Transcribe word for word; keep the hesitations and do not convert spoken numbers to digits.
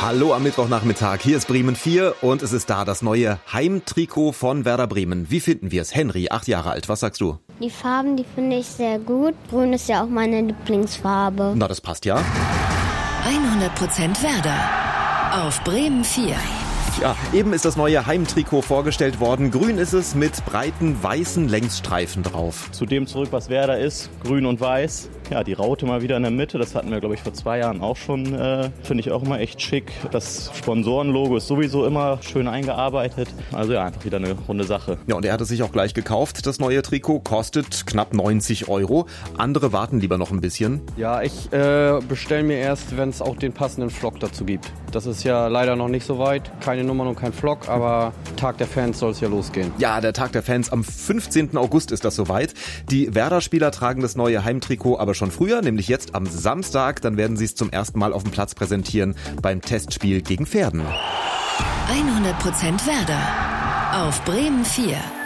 Hallo am Mittwochnachmittag, hier ist Bremen vier und es ist da das neue Heimtrikot von Werder Bremen. Wie finden wir es? Henry, acht Jahre alt, was sagst du? Die Farben, die finde ich sehr gut. Grün ist ja auch meine Lieblingsfarbe. Na, das passt ja. hundert Prozent Werder auf Bremen vier. Ja, eben ist das neue Heimtrikot vorgestellt worden. Grün ist es mit breiten weißen Längsstreifen drauf. Zu dem zurück, was Werder ist, grün und weiß. Ja, die Raute mal wieder in der Mitte, das hatten wir, glaube ich, vor zwei Jahren auch schon. Äh, finde ich auch immer echt schick. Das Sponsorenlogo ist sowieso immer schön eingearbeitet. Also ja, einfach wieder eine runde Sache. Ja, und er hat es sich auch gleich gekauft. Das neue Trikot kostet knapp neunzig Euro. Andere warten lieber noch ein bisschen. Ja, ich äh, bestelle mir erst, wenn es auch den passenden Flock dazu gibt. Das ist ja leider noch nicht so weit. Keine Nummern und kein Flock, aber Tag der Fans soll es ja losgehen. Ja, der Tag der Fans. Am fünfzehnten August ist das soweit. Die Werder-Spieler tragen das neue Heimtrikot aber schon früher, nämlich jetzt am Samstag. Dann werden sie es zum ersten Mal auf dem Platz präsentieren beim Testspiel gegen Verden. hundert Prozent Werder auf Bremen vier.